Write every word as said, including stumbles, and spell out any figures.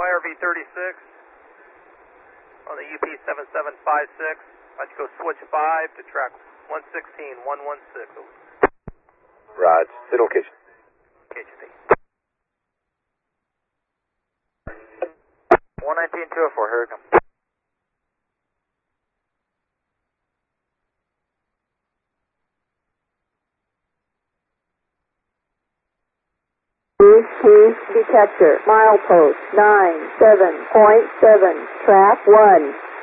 Y R V thirty-six on the U P seven seven five six. Let's go switch five to track one sixteen one one six. Raj, sit location. K G P. one nineteen two oh four, here we come. Cruise detector, milepost nine seven point seven, track one.